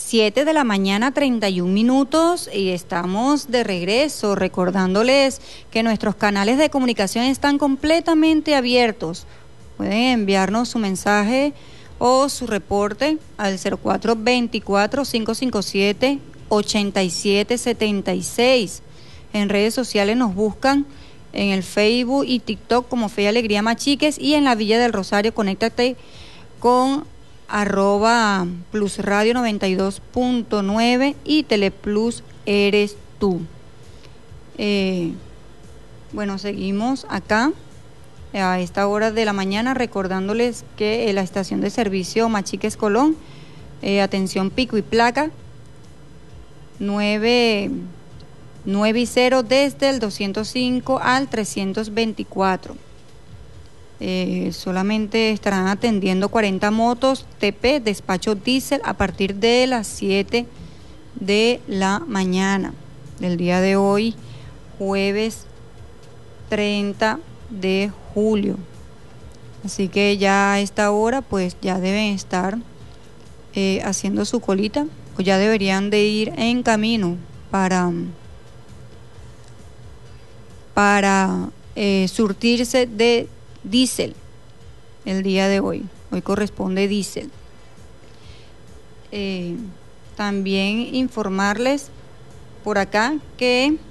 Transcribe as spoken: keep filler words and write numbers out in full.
siete de la mañana, treinta y un minutos, y estamos de regreso, recordándoles que nuestros canales de comunicación están completamente abiertos. Pueden enviarnos su mensaje o su reporte al cero cuatro veinticuatro, cinco cinco siete, ochenta y siete setenta y seis. En redes sociales nos buscan en el Facebook y TikTok como Fe y Alegría Machiques, y en la Villa del Rosario conéctate con arroba Plus Radio noventa y dos punto nueve y Teleplus eres tú. Eh, bueno, seguimos acá a esta hora de la mañana recordándoles que la estación de servicio Machiques Colón, eh, atención pico y placa, nueve y cero desde el doscientos cinco al trescientos veinticuatro. Eh, solamente estarán atendiendo cuarenta motos T P, despacho diésel, a partir de las siete de la mañana del día de hoy, jueves treinta de julio. Así que ya a esta hora pues ya deben estar eh, haciendo su colita, o ya deberían de ir en camino para, para eh, surtirse de diésel el día de hoy. Hoy corresponde diésel. Eh, también informarles por acá que